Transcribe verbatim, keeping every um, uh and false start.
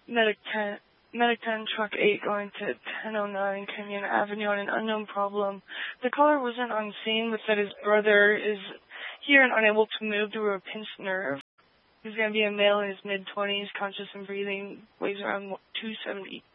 Medic ten, Medic ten, Truck eight going to ten oh nine Kenyon Avenue on an unknown problem. The caller wasn't on scene, but said his brother is here and unable to move due to a pinched nerve. He's going to be a male in his mid-twenties, conscious and breathing, weighs around two seventy.